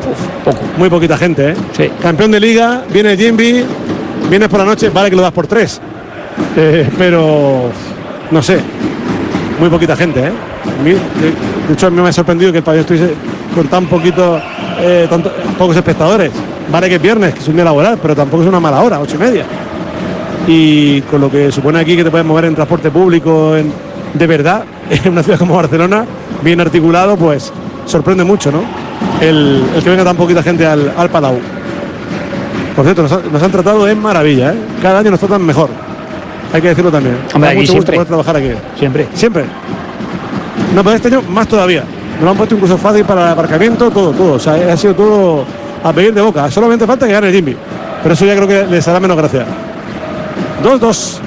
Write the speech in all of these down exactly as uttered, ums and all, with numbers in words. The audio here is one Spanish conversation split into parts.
Uf, poco. Muy poquita gente, ¿eh? Sí. Campeón de liga, viene el Jimby, vienes por la noche, vale que lo das por tres. Eh, pero, no sé, muy poquita gente, ¿eh? De hecho, a mí me ha sorprendido que el pabellón estuviese con tan poquito, eh, tanto, pocos espectadores. Vale que es viernes, que es un día laboral, pero tampoco es una mala hora, ocho y media. Y con lo que supone aquí que te puedes mover en transporte público, en, de verdad, en una ciudad como Barcelona, bien articulado, pues sorprende mucho, ¿no? El, el que venga tan poquita gente al, al Palau. Por cierto, nos, ha, nos han tratado de maravilla, ¿eh? Cada año nos tratan mejor. Hay que decirlo también. Hombre, aquí mucho gusto siempre. poder trabajar aquí. Siempre. Siempre. No, pero este año más todavía. Nos lo han puesto incluso fácil para el aparcamiento, todo, todo. O sea, ha sido todo a pedir de boca. Solamente falta que gane el Jimby. Pero eso ya creo que les hará menos gracia. dos dos.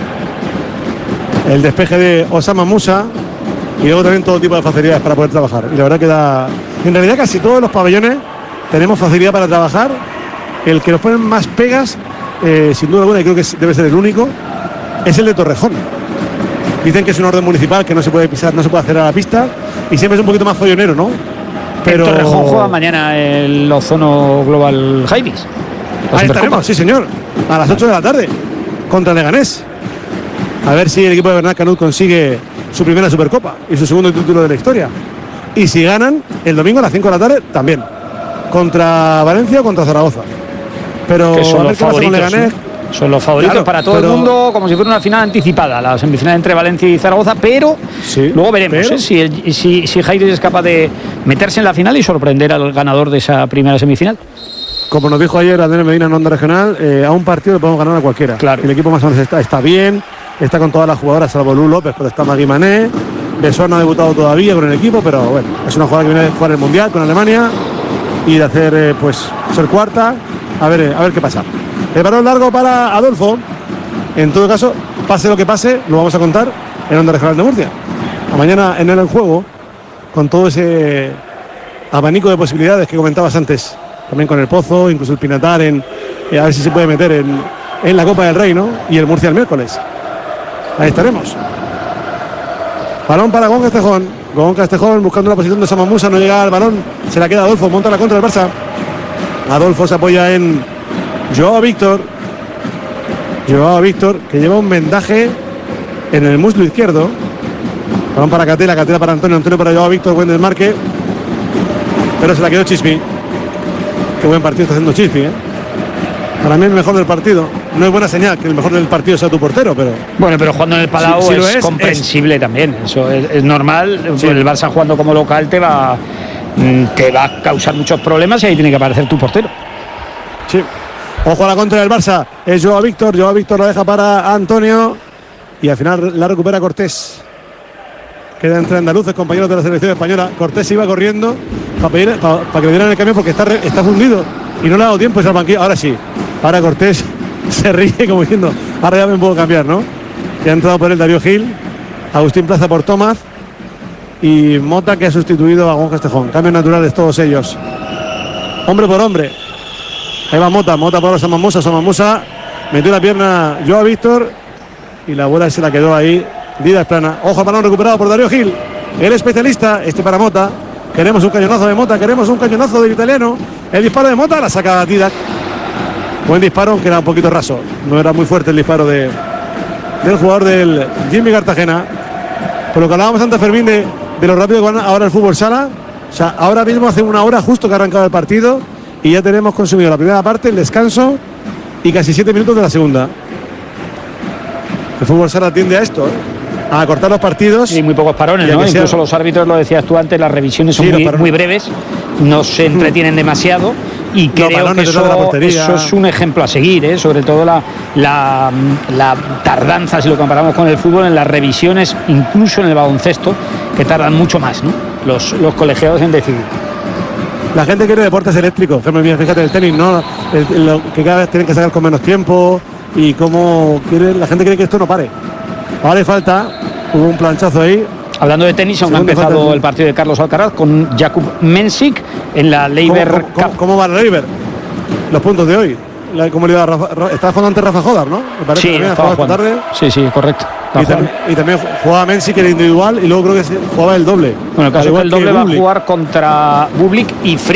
El despeje de Osama Musa. Y luego también todo tipo de facilidades para poder trabajar. Y la verdad que da... En realidad casi todos los pabellones tenemos facilidad para trabajar. El que nos ponen más pegas, eh, sin duda alguna, y creo que debe ser el único, es el de Torrejón. Dicen que es un orden municipal que no se puede pisar, no se puede hacer a la pista. Y siempre es un poquito más follonero, ¿no? Pero el Torrejón juega mañana el Ozono Global Highways. Ahí estaremos, sí señor. A las ocho de la tarde. Contra Leganés. A ver si el equipo de Bernat Canut consigue su primera Supercopa y su segundo título de la historia. Y si ganan, el domingo a las cinco de la tarde también. Contra Valencia o contra Zaragoza. Pero que son a ver los qué pasa con favoritos, Leganés. ¿no? Son los favoritos Claro, para todo pero... el mundo, como si fuera una final anticipada, la semifinal entre Valencia y Zaragoza, pero sí, luego veremos pero... ¿eh? si, el, si, si Jaires es capaz de meterse en la final y sorprender al ganador de esa primera semifinal. Como nos dijo ayer Andrés Medina en Onda Regional, eh, a un partido le podemos ganar a cualquiera. Claro. El equipo más o menos está, está bien, está con todas las jugadoras, salvo Lu López, pero está Magui Mané. Besón no ha debutado todavía con el equipo, pero bueno, es una jugadora que viene de jugar el Mundial con Alemania y de hacer, eh, pues, ser cuarta. A ver, eh, a ver qué pasa. El balón largo para Adolfo. En todo caso, pase lo que pase, lo vamos a contar en Onda Regional de Murcia. A mañana en el juego, con todo ese abanico de posibilidades que comentabas antes, también con el Pozo, incluso el Pinatar, en, eh, a ver si se puede meter en, en la Copa del Rey, ¿no? Y el Murcia el miércoles. Ahí estaremos. Balón para Gon Castejón. Gon Castejón buscando la posición de Samamusa, no llega al balón, se la queda Adolfo, monta la contra del Barça. Adolfo se apoya en Joao Víctor. Joao Víctor, que lleva un vendaje en el muslo izquierdo. Balón para Catela, Catela para Antonio, Antonio para Joao Víctor, buen desmarque. Pero se la quedó Chispi. Qué buen partido está haciendo Chispi, ¿eh? Para mí el mejor del partido. No es buena señal que el mejor del partido sea tu portero, pero... Bueno, pero jugando en el Palau si, si es, es comprensible es. también. Eso es, es normal. Sí. El Barça jugando como local te va, te va a causar muchos problemas y ahí tiene que aparecer tu portero. Sí. Ojo a la contra del Barça. Es Joao Víctor. Joao Víctor la deja para Antonio. Y al final la recupera Cortés. Queda entre andaluces, compañeros de la selección española. Cortés iba corriendo para, pedir, para, para que le dieran el cambio porque está, está fundido. Y no le ha dado tiempo ese banquillo. Ahora sí. Ahora Cortés se ríe como diciendo, ahora ya me puedo cambiar, ¿no? Ya ha entrado por el Darío Gil. Agustín Plaza por Tomás. Y Mota, que ha sustituido a Gon Castejón. Cambios naturales todos ellos. Hombre por hombre. Ahí va Mota, Mota por Samamusa, Samamusa metió la pierna Joao Víctor y la bola se la quedó ahí. Didas plana. Ojo al balón recuperado por Darío Gil. El especialista, este para Mota. Queremos un cañonazo de Mota, queremos un cañonazo del italiano. El disparo de Mota, la saca Didac. Buen disparo, aunque era un poquito raso. No era muy fuerte el disparo de, del jugador del Jimmy Cartagena. Por lo que hablábamos antes, Fermín, de, de lo rápido que van ahora el fútbol sala. O sea, ahora mismo hace una hora justo que ha arrancado el partido. Y ya tenemos consumido la primera parte, el descanso y casi siete minutos de la segunda. El fútbol sala tiende a esto, ¿eh? A cortar los partidos. Y muy pocos parones, ¿no? Incluso sea... los árbitros, lo decías tú antes, las revisiones son sí, muy, muy breves, no se entretienen demasiado y creo que eso, eso es un ejemplo a seguir, ¿eh? Sobre todo la, la, la tardanza, si lo comparamos con el fútbol, en las revisiones, incluso en el baloncesto, que tardan mucho más, ¿no? Los, los colegiados en decidir. La gente quiere deportes eléctricos, fíjate el tenis, ¿no? El, el, lo que cada vez tienen que sacar con menos tiempo y cómo quiere, la gente quiere que esto no pare. Ahora le falta, hubo un planchazo ahí. Hablando de tenis, aún ha empezado el partido de Carlos Alcaraz con Jakub Mensik en la Leiber ¿Cómo, cómo, Cup. ¿Cómo va la Leiber? Los puntos de hoy. La, ¿Cómo le iba a Rafa? Estaba jugando ante Rafa Jodar, ¿no? Me parece sí, que estaba esta tarde. Sí, sí, correcto. Y también, y también jugaba Mensik el individual y luego creo que jugaba el doble. Bueno, el caso es que el doble va a jugar contra Bublik y Fritz.